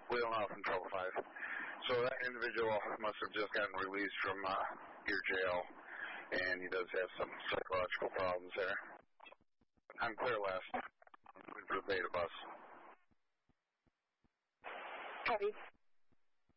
Wheeling off from Trouble 5. So that individual must have just gotten released from your jail, and he does have some psychological problems there. I'm clear last. For the beta bus. Copy.